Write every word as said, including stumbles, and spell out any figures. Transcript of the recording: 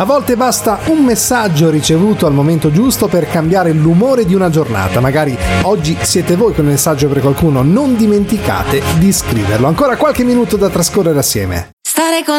volte basta un messaggio ricevuto al momento giusto per cambiare l'umore di una giornata. Magari oggi siete voi con il messaggio per qualcuno, non dimenticate di scriverlo. Ancora qualche minuto da trascorrere assieme. Stare con